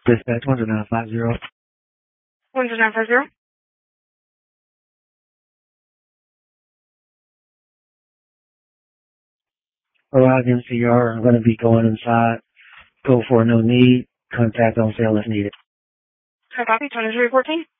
Dispatch 10950. 10950. Arrive NCR. I'm going to be going inside. Go for no need. Contact on sale if needed. Copy 2314.